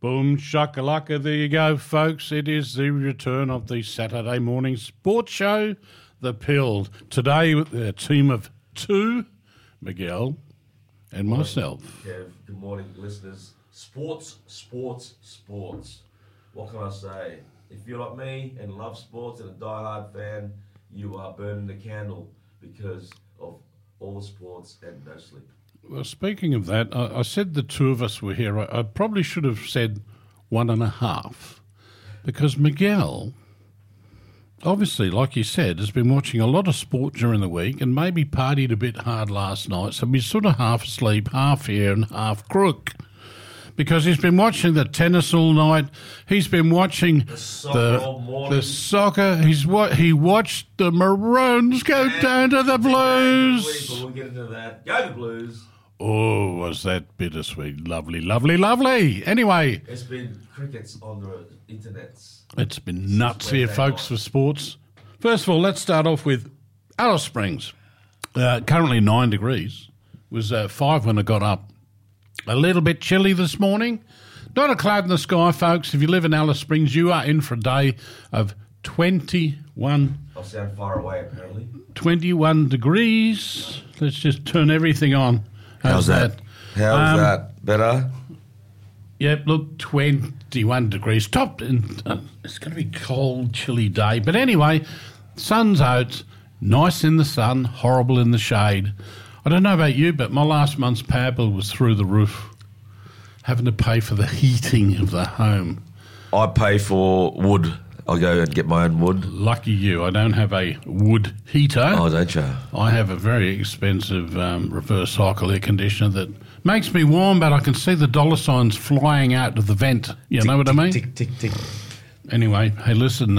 Boom, shakalaka, there you go, folks. It is the return of the Saturday morning sports show, The Pill. Today with a team of two, Miguel and myself. Kev, good morning, listeners. Sports. What can I say? If you're like me and love sports and a diehard fan, you are burning the candle because of all sports and no sleep. Well, speaking of that, I said the two of us were here. I probably should have said 1.5 because Miguel, obviously, like you said, has been watching a lot of sport during the week and maybe partied a bit hard last night, so he's sort of half asleep, half here and half crook. Because he's been watching the tennis all night. He's been watching the soccer. He watched the Maroons go down to the Blues. We'll get into that. Go the Blues. Oh, was that bittersweet. Lovely, lovely, lovely. Anyway. It's been crickets on the internet. It's been nuts here, folks, for sports. First of all, let's start off with Alice Springs. Currently 9 degrees. It was 5 when I got up. A little bit chilly this morning. Not a cloud in the sky, folks. If you live in Alice Springs, you are in for a day of 21. I'll sound far away, apparently. 21 degrees. Let's just turn everything on. How's that? How's that? Better? Yep, look, 21 degrees. Top. And, it's going to be cold, chilly day. But anyway, sun's out. Nice in the sun, horrible in the shade. I don't know about you, but my last month's power bill was through the roof, having to pay for the heating of the home. I pay for wood. I'll go and get my own wood. Lucky you, I don't have a wood heater. Oh, don't you? I have a very expensive reverse cycle air conditioner that makes me warm, but I can see the dollar signs flying out of the vent. You know what I mean? Tick, tick, tick. Anyway, hey, listen,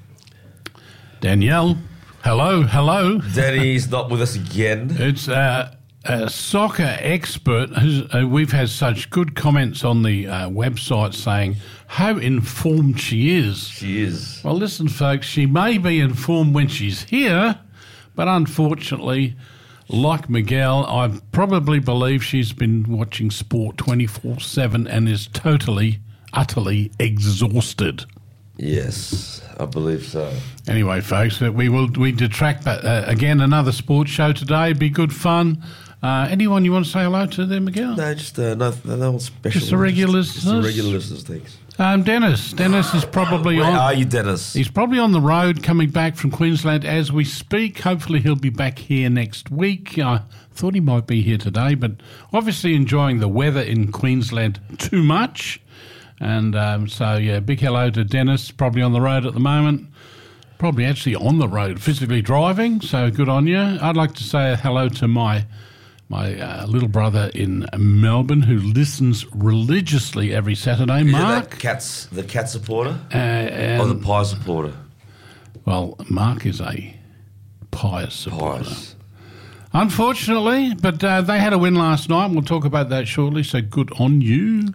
Danielle. Hello. Danny's not with us again. It's a soccer expert. We've had such good comments on the website saying how informed she is. She is. Well, listen, folks, she may be informed when she's here, but unfortunately, like Miguel, I probably believe she's been watching sport 24/7 and is totally, utterly exhausted. Yes, I believe so. Anyway, folks, we detract, but again, another sports show today. Be good fun. Anyone you want to say hello to there, Miguel? No, just no special. Just the regular listeners? Just the regular listeners, thanks. Dennis is probably Where on. Where are you, Dennis? He's probably on the road coming back from Queensland as we speak. Hopefully he'll be back here next week. I thought he might be here today, but obviously enjoying the weather in Queensland too much. And big hello to Dennis, probably on the road at the moment, probably actually on the road, physically driving, so good on you. I'd like to say hello to my little brother in Melbourne who listens religiously every Saturday, Mark. The cat supporter or the pie supporter? Well, Mark is a pious supporter. Unfortunately, but they had a win last night, and we'll talk about that shortly, so good on you.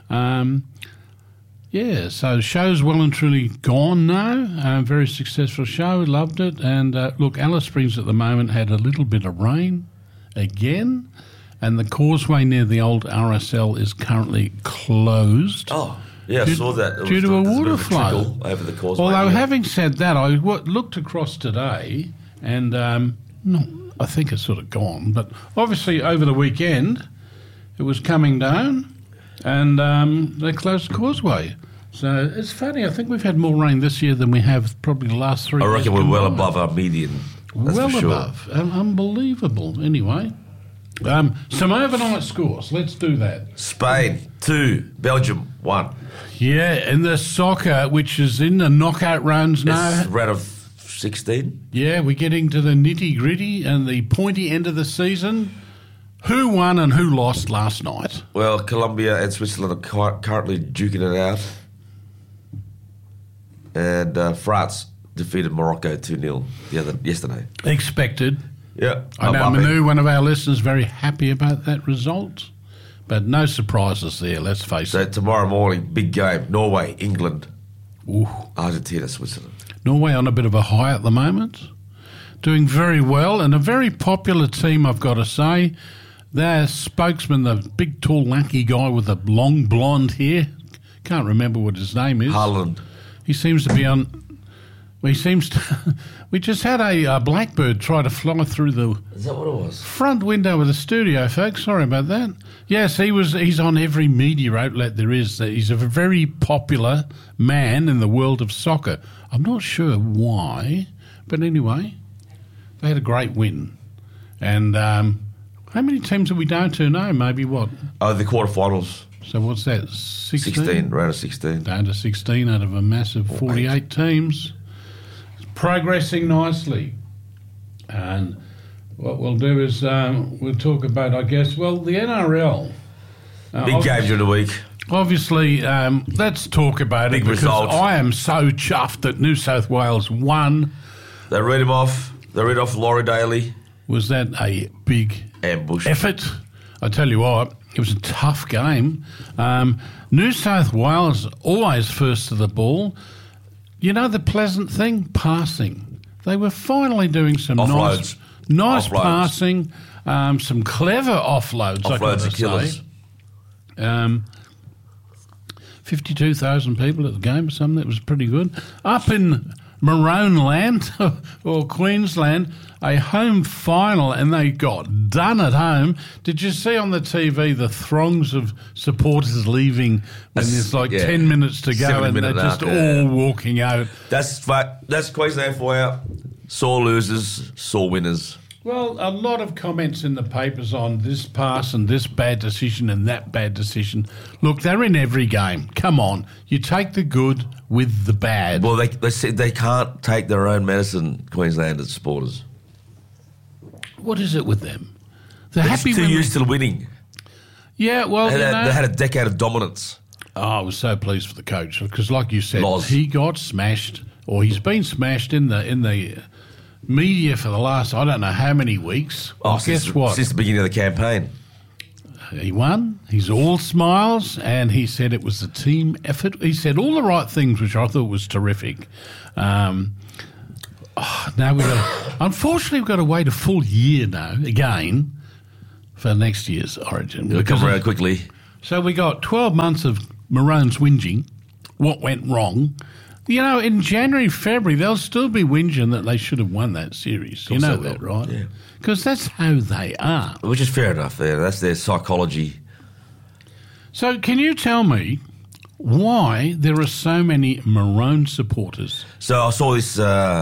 So the show's well and truly gone now. Very successful show, loved it. And look, Alice Springs at the moment had a little bit of rain again, and the causeway near the old RSL is currently closed. Oh, yeah, I saw that. Due to a water flow over the causeway. Although, having said that, I looked across today, and I think it's sort of gone, but obviously over the weekend it was coming down. And they closed the causeway. So it's funny. I think we've had more rain this year than we have probably the last 3 years. I reckon we're well above our median. That's well for sure. above. Unbelievable. Anyway, some overnight scores. Let's do that. Spain 2, Belgium 1. Yeah, in the soccer, which is in the knockout rounds now. It's round of 16. Yeah, we're getting to the nitty-gritty and the pointy end of the season. Who won and who lost last night? Well, Colombia and Switzerland are currently duking it out. And France defeated Morocco 2-0 yesterday. Expected. Yeah. I know Manu, one of our listeners, very happy about that result. But no surprises there, let's face it. So tomorrow morning, big game. Norway, England, Ooh. Argentina, Switzerland. Norway on a bit of a high at the moment. Doing very well, and a very popular team, I've got to say. Their spokesman, the big, tall, lanky guy with the long blonde hair, Can't remember what his name is. Haaland. He seems to be on. He seems to. We just had a blackbird try to fly through the Is that what it was? front window of the studio, folks. Sorry about that. Yes, he's on every media outlet there is. He's a very popular man in the world of soccer. I'm not sure why, but anyway, they had a great win. And how many teams are we down to now? Maybe what? Oh, the quarterfinals. So what's that? 16? 16, round of 16. Down to 16 out of a massive 48 teams. Progressing nicely. And what we'll do is we'll talk about, I guess, well, the NRL. Big game during the week. Obviously, let's talk about Big it because result. I am so chuffed that New South Wales won. They read him off. They read off Laurie Daly. Was that a big Ambush. effort? I tell you what, it was a tough game. New South Wales always first to the ball. You know the pleasant thing? Passing. They were finally doing some Offloads. nice Offloads. passing, some clever offloads, I Offloads gotta are killers. say. 52,000 people at the game or something. That was pretty good. Up in Maroon Land or Queensland, a home final, and they got done at home. Did you see on the TV the throngs of supporters leaving when there's like 10 minutes to go 70 and they're minute just mark, all walking out? That's Queensland for you. Sore losers, sore winners. Well, a lot of comments in the papers on this pass and this bad decision and that bad decision. Look, they're in every game. Come on. You take the good with the bad. Well, they said they can't take their own medicine, Queenslanders supporters. What is it with them? They're They're happy just too when used to winning. Yeah, well, They had a decade of dominance. Oh, I was so pleased for the coach because, like you said, Loz. he got smashed, or he's been smashed in the media for the last I don't know how many weeks. Well, guess what? Since the beginning of the campaign. He won. He's all smiles, and he said it was a team effort. He said all the right things, which I thought was terrific. Now unfortunately, we've got to wait a full year now again for next year's Origin. It'll come around quickly. So we got 12 months of Maroons whinging. What went wrong? You know, in January, February, they'll still be whinging that they should have won that series. You know that, right? Yeah. Because that's how they are. Which is fair enough. That's their psychology. So can you tell me why there are so many Maroon supporters? So I saw this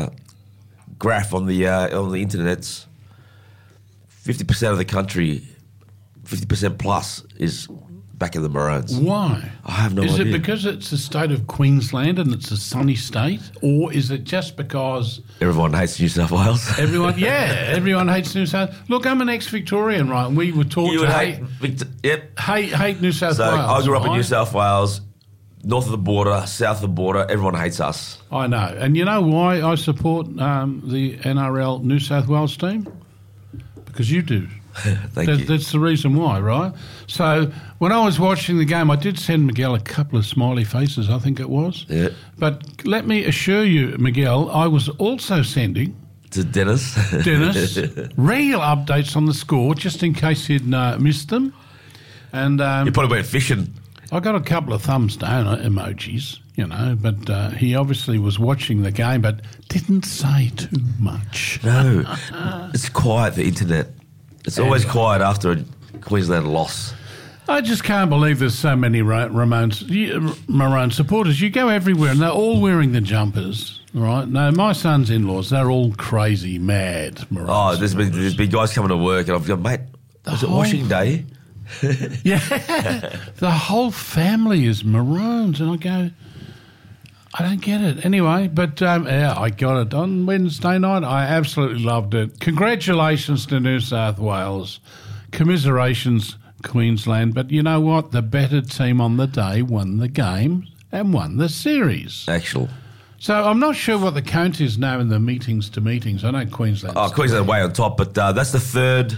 graph on the internet. 50% of the country, 50% plus, is back in the Maroons. Why? I have no idea. Is it because it's the state of Queensland and it's a sunny state? Or is it just because Everyone hates New South Wales. everyone hates New South? Look, I'm an ex-Victorian, right? And we were taught You to would hate hate. hate New South So Wales. I grew up in right? New South Wales, north of the border, south of the border. Everyone hates us. I know. And you know why I support the NRL New South Wales team? Because you do. Thank you. That's the reason why, right? So when I was watching the game, I did send Miguel a couple of smiley faces, I think it was. Yeah. But let me assure you, Miguel, I was also sending To Dennis. Dennis real updates on the score, just in case he'd missed them. And You probably went fishing. I got a couple of thumbs down emojis, you know, but he obviously was watching the game but didn't say too much. No. It's quiet, the internet. It's always quiet after a Queensland loss. I just can't believe there's so many Maroon supporters. You go everywhere and they're all wearing the jumpers, right? No, my son's in-laws, they're all crazy, mad Maroon Oh, there's supporters. been guys coming to work and I've gone, mate, was it whole- washing day? Yeah, the whole family is Maroons, and I go, I don't get it. Anyway, but yeah, I got it on Wednesday night. I absolutely loved it. Congratulations to New South Wales. Commiserations, Queensland. But you know what? The better team on the day won the game and won the series. Actual. So I'm not sure what the count is now in the meetings to meetings. I know Queensland. Oh, Queensland way on top, but that's the third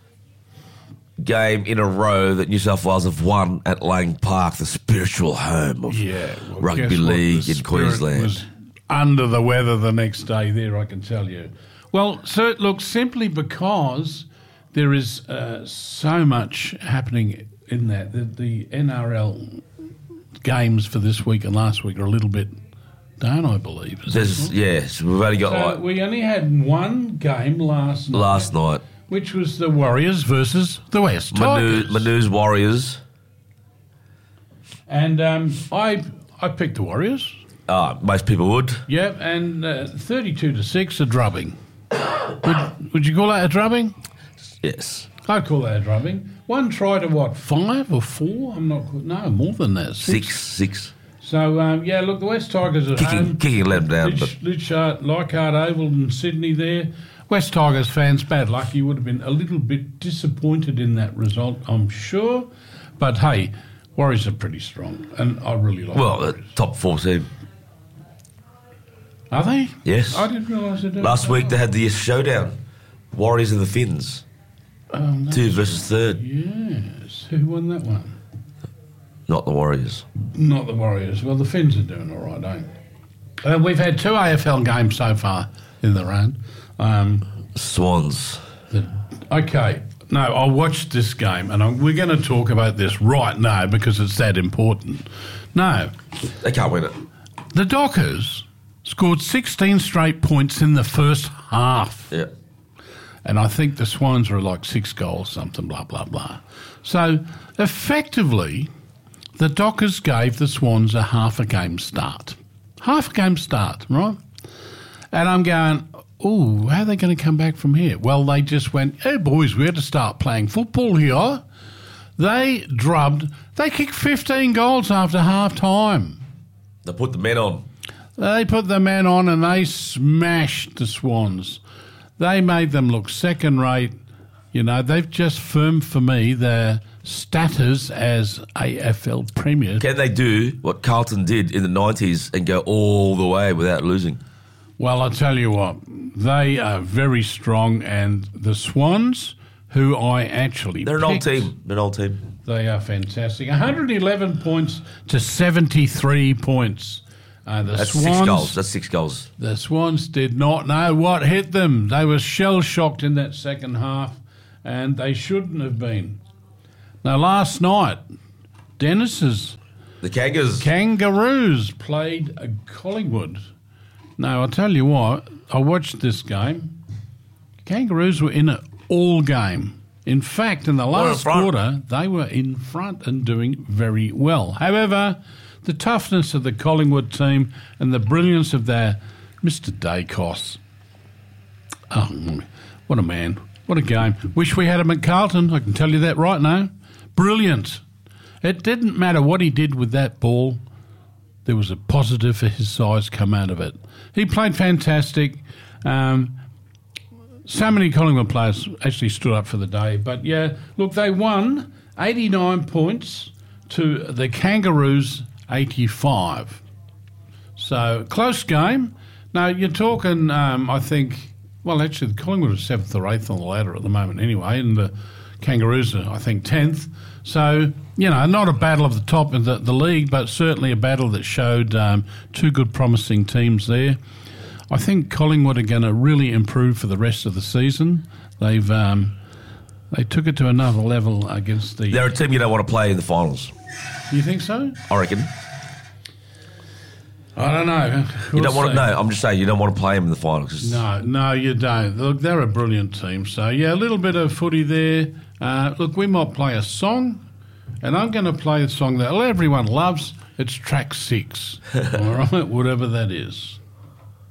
game in a row that New South Wales have won at Lang Park, the spiritual home of well, rugby guess what? league The in Spirit Queensland. was under the weather the next day there, I can tell you. Well, so look, simply because there is so much happening in that, the NRL games for this week and last week are a little bit down, I believe. Yes, we've only got we only had one game last night, which was the Warriors versus the West Tigers. Manu's Warriors. And I picked the Warriors. Most people would. Yep, and 32-6, a drubbing. Would you call that a drubbing? Yes. I'd call that a drubbing. One try to what, 5 or 4? No, more than that. 6. So, look, the West Tigers at home. Kicking let them down. Leichhardt Oval in Sydney there. West Tigers fans, bad luck. You would have been a little bit disappointed in that result, I'm sure. But, hey, Warriors are pretty strong, and I really like the top 4 team. Are they? Yes. I didn't realise they did. Last week they had the showdown. Warriors and the Finns. 2 versus 3rd. Yes. Who won that one? Not the Warriors. Not the Warriors. Well, the Finns are doing all right, don't they? We've had 2 AFL games so far in the run. Swans. Okay. No, I watched this game, and we're going to talk about this right now because it's that important. No. They can't win it. The Dockers scored 16 straight points in the first half. Yeah. And I think the Swans were like 6 goals, something, blah, blah, blah. So, effectively, the Dockers gave the Swans a half a game start. Half a game start, right? And I'm going, ooh, how are they going to come back from here? Well, they just went, hey, boys, we had to start playing football here. They kicked 15 goals after half time. They put the men on. They put the men on and they smashed the Swans. They made them look second rate. You know, they've just firmed for me their status as AFL premiers. Can they do what Carlton did in the 90s and go all the way without losing? Well, I'll tell you what, they are very strong, and the Swans, who I actually They're an old team. They're an old team. They are fantastic. 111 points to 73 points. That's Swans, 6 goals. That's 6 goals. The Swans did not know what hit them. They were shell-shocked in that second half, and they shouldn't have been. Now, last night, Dennis's The Kangaroos played Collingwood. Now, I'll tell you what, I watched this game. Kangaroos were in it all game. In fact, in the last quarter, they were in front and doing very well. However, the toughness of the Collingwood team and the brilliance of their Mr. Dacos. Oh, what a man. What a game. Wish we had him at Carlton, I can tell you that right now. Brilliant. It didn't matter what he did with that ball. There was a positive for his size come out of it. He played fantastic. So many Collingwood players actually stood up for the day. But, yeah, look, they won 89 points to the Kangaroos 85. So, close game. Now, you're talking, I think, well, actually, the Collingwood are 7th or 8th on the ladder at the moment anyway, and the Kangaroos are, I think, 10th. So, you know, not a battle of the top of the league, but certainly a battle that showed 2 good promising teams there. I think Collingwood are going to really improve for the rest of the season. They took it to another level against the... They're a team you don't want to play in the finals. You think so? I reckon. I don't know. You don't want to. No, I'm just saying you don't want to play them in the finals. No, you don't. Look, they're a brilliant team. So, yeah, a little bit of footy there. Look, we might play a song, and I'm going to play a song that everyone loves. It's track 6, all right, whatever that is.